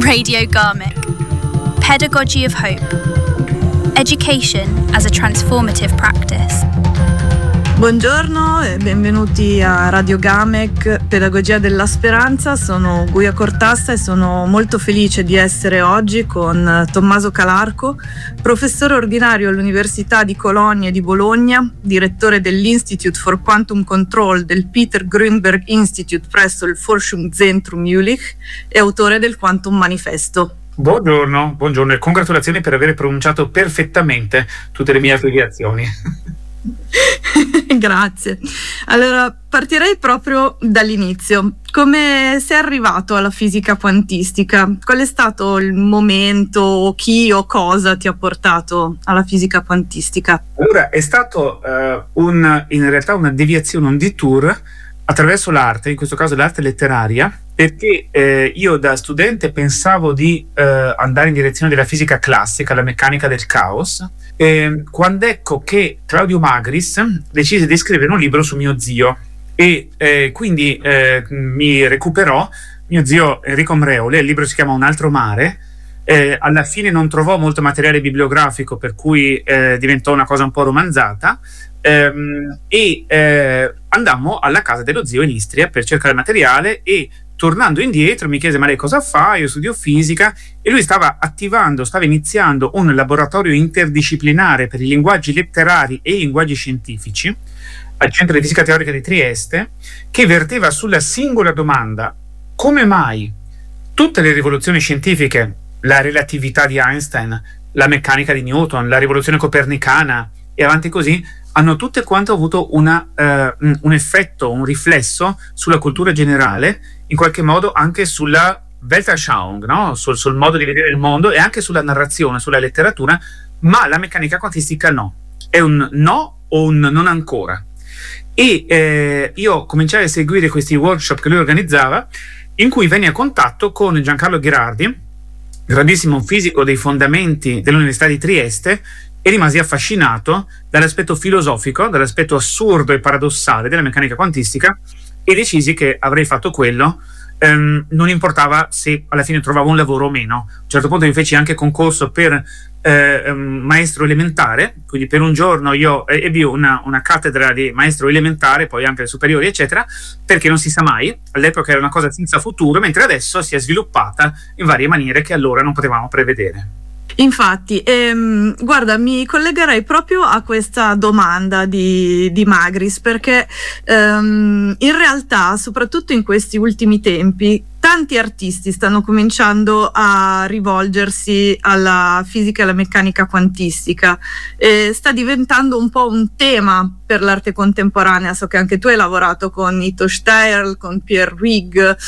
Radio Garmick. Pedagogy of Hope. Education as a transformative practice. Buongiorno e benvenuti a Radio Garmick, Pedagogia della Speranza. Sono Guia Cortassa e sono molto felice di essere oggi con Tommaso Calarco, professore ordinario all'Università di Colonia e di Bologna, direttore dell'Institute for Quantum Control del Peter Grünberg Institute presso il Forschungszentrum Jülich e autore del Quantum Manifesto. Buongiorno e congratulazioni per aver pronunciato perfettamente tutte le mie affiliazioni. Grazie. Allora, partirei proprio dall'inizio. Come sei arrivato alla fisica quantistica? Qual è stato il momento, chi o cosa ti ha portato alla fisica quantistica? Allora, è stato in realtà una deviazione, un detour attraverso l'arte, in questo caso l'arte letteraria, perché io da studente pensavo di andare in direzione della fisica classica, la meccanica del caos, quando ecco che Claudio Magris decise di scrivere un libro su mio zio e quindi mi recuperò mio zio Enrico Mreole. Il libro si chiama Un altro mare. Alla fine non trovò molto materiale bibliografico, per cui diventò una cosa un po' romanzata, andammo alla casa dello zio in Istria per cercare materiale e tornando indietro mi chiese: ma lei cosa fa? Io studio fisica. E lui stava iniziando un laboratorio interdisciplinare per i linguaggi letterari e i linguaggi scientifici al Centro di Fisica Teorica di Trieste, che verteva sulla singola domanda: come mai tutte le rivoluzioni scientifiche, la relatività di Einstein, la meccanica di Newton, la rivoluzione copernicana e avanti così, hanno tutte quante avuto un effetto, un riflesso sulla cultura generale, in qualche modo anche sulla Weltanschauung, no? sul modo di vedere il mondo e anche sulla narrazione, sulla letteratura, ma la meccanica quantistica no. È un no o un non ancora. E io cominciai a seguire questi workshop che lui organizzava, in cui venni a contatto con Giancarlo Ghirardi, grandissimo fisico dei fondamenti dell'Università di Trieste, e rimasi affascinato dall'aspetto filosofico, dall'aspetto assurdo e paradossale della meccanica quantistica, e decisi che avrei fatto quello, non importava se alla fine trovavo un lavoro o meno. A un certo punto mi feci anche concorso per maestro elementare, quindi per un giorno io ebbi una cattedra di maestro elementare, poi anche superiori eccetera, perché non si sa mai, all'epoca era una cosa senza futuro, mentre adesso si è sviluppata in varie maniere che allora non potevamo prevedere. Infatti, guarda, mi collegherei proprio a questa domanda di Magris, perché in realtà, soprattutto in questi ultimi tempi, tanti artisti stanno cominciando a rivolgersi alla fisica e alla meccanica quantistica. Sta diventando un po' un tema per l'arte contemporanea. So che anche tu hai lavorato con Ito Steierl, con Pierre Huyghe.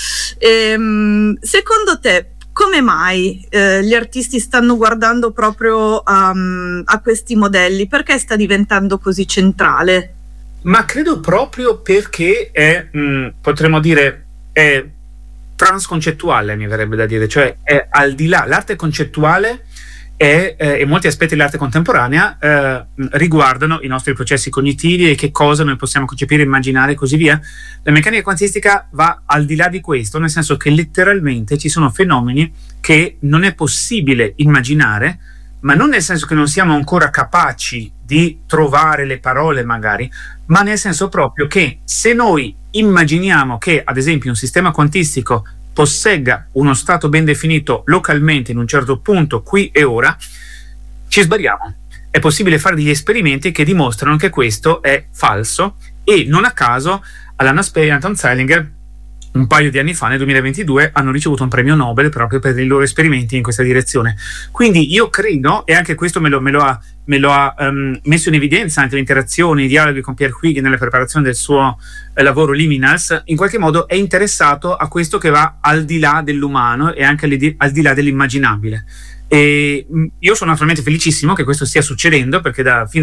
Secondo te, come mai gli artisti stanno guardando proprio a questi modelli? Perché sta diventando così centrale? Ma credo proprio perché potremmo dire, è transconcettuale, mi verrebbe da dire, cioè è al di là, l'arte concettuale e molti aspetti dell'arte contemporanea riguardano i nostri processi cognitivi e che cosa noi possiamo concepire, immaginare e così via. La meccanica quantistica va al di là di questo, nel senso che letteralmente ci sono fenomeni che non è possibile immaginare, ma non nel senso che non siamo ancora capaci di trovare le parole magari, ma nel senso proprio che se noi immaginiamo che ad esempio un sistema quantistico possegga uno stato ben definito localmente in un certo punto qui e ora, ci sbagliamo. È possibile fare degli esperimenti che dimostrano che questo è falso, e non a caso Alan Aspect e Anton Zeilinger un paio di anni fa, nel 2022, hanno ricevuto un premio Nobel proprio per i loro esperimenti in questa direzione. Quindi io credo, e anche questo me lo ha messo in evidenza anche le interazioni, i dialoghi con Pierre Huyghe nella preparazione del suo lavoro Liminals, in qualche modo è interessato a questo che va al di là dell'umano e anche al di là dell'immaginabile. E io sono naturalmente felicissimo che questo stia succedendo, perché fin